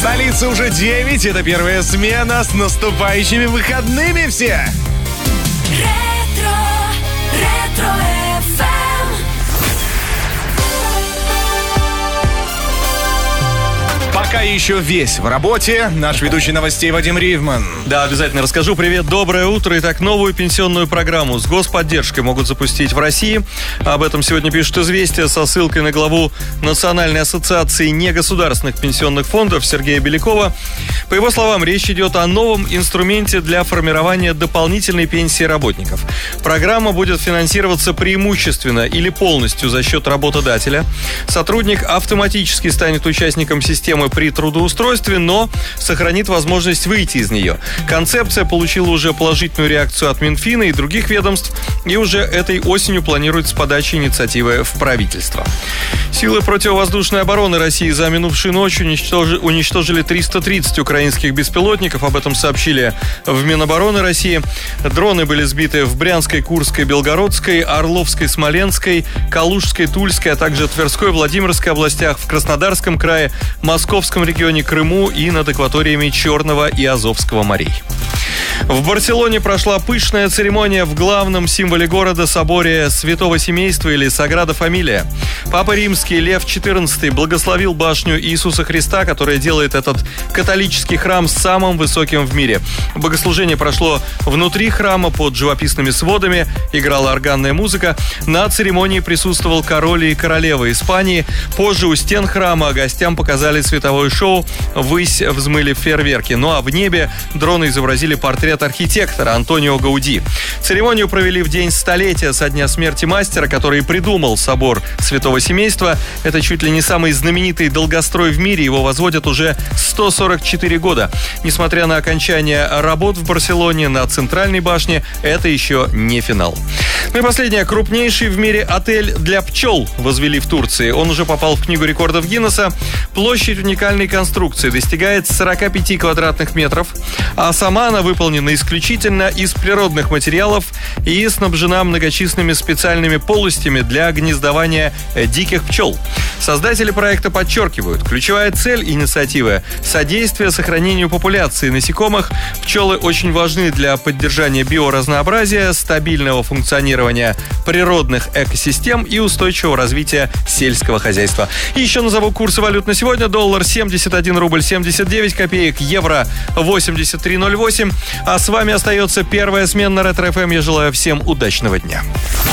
столице уже 9, это первая смена. С наступающими выходными все! Пока еще весь в работе. Наш ведущий новостей Вадим Ривман. Да, обязательно расскажу. Привет, доброе утро. Итак, новую пенсионную программу с господдержкой могут запустить в России. Об этом сегодня пишут «Известия» со ссылкой на главу Национальной ассоциации негосударственных пенсионных фондов Сергея Белякова. По его словам, речь идет о новом инструменте для формирования дополнительной пенсии работников. Программа будет финансироваться преимущественно или полностью за счет работодателя. Сотрудник автоматически станет участником системы при трудоустройстве, но сохранит возможность выйти из нее. Концепция получила уже положительную реакцию от Минфина и других ведомств, и уже этой осенью планируется подача инициативы в правительство. Силы противовоздушной обороны России за минувшую ночь уничтожили 330 украинских беспилотников. Об этом сообщили в Минобороны России. Дроны были сбиты в Брянской, Курской, Белгородской, Орловской, Смоленской, Калужской, Тульской, а также Тверской, Владимирской областях, в Краснодарском крае, Московском регионе, Крыму и над акваториями Черного и Азовского морей. В Барселоне прошла пышная церемония в главном символе города соборе Святого Семейства или Саграда Фамилия. Папа Римский Лев XIV благословил башню Иисуса Христа, которая делает этот католический храм самым высоким в мире. Богослужение прошло внутри храма под живописными сводами, играла органная музыка. На церемонии присутствовал король и королева Испании. Позже у стен храма гостям показали световое шоу, ввысь взмыли фейерверки. Ну а в небе дроны изобразили портрет архитектора Антонио Гауди. Церемонию провели в день столетия со дня смерти мастера, который придумал собор Святого Семейства. Это чуть ли не самый знаменитый долгострой в мире. Его возводят уже 144 года. Несмотря на окончание работ в Барселоне на центральной башне, это еще не финал. Ну и последнее. Крупнейший в мире отель для пчел возвели в Турции. Он уже попал в Книгу рекордов Гиннесса. Площадь уникальной конструкции достигает 45 квадратных метров, а сама она выполнена исключительно из природных материалов и снабжена многочисленными специальными полостями для гнездования диких пчел. Создатели проекта подчеркивают, ключевая цель инициативы – содействие сохранению популяции насекомых. Пчелы очень важны для поддержания биоразнообразия, стабильного функционирования природных экосистем и устойчивого развития сельского хозяйства. И еще назову курсы валют на сегодня. Доллар 71 рубль 79 копеек, евро 83.08. А с вами остается первая смена на Ретро ФМ. Я желаю всем удачного дня.